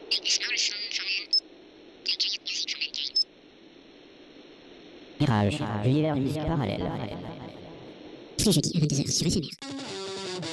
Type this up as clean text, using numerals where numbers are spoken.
Mirage, l'univers de musique parallèle. Tous les jeudis à 22h sur FMR.